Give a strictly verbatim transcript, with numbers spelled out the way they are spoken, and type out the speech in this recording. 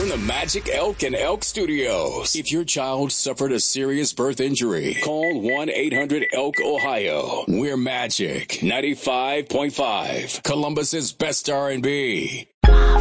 from the Magic Elk and Elk Studios. If your child suffered a serious birth injury, call one eight hundred elk ohio. We're Magic ninety-five point five, Columbus's best R and B.